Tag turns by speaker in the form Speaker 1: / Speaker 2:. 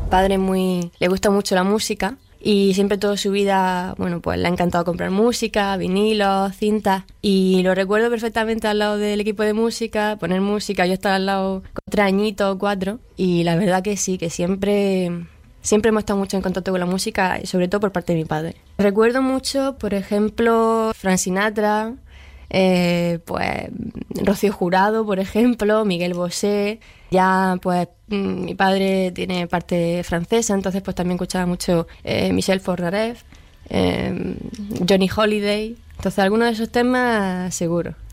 Speaker 1: padre le gusta mucho la música y siempre toda su vida, bueno, pues le ha encantado comprar música, vinilos, cintas, y lo recuerdo perfectamente al lado del equipo de música, poner música, yo estaba al lado con 3 añitos, 4, y la verdad que sí, que siempre hemos estado mucho en contacto con la música, sobre todo por parte de mi padre. Recuerdo mucho, por ejemplo, Frank Sinatra, pues Rocío Jurado, por ejemplo, Miguel Bosé. Ya pues mi padre tiene parte francesa, entonces pues también escuchaba mucho Michel Polnareff, Johnny Holiday. Entonces algunos de esos temas seguro.